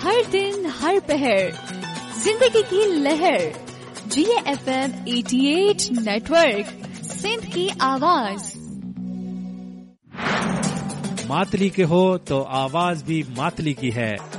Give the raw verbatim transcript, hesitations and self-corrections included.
हर दिन हर पहर जिंदगी की लहर। जिए एफ एम अठासी नेटवर्क, सिंध की आवाज। मातली के हो तो आवाज भी मातली की है।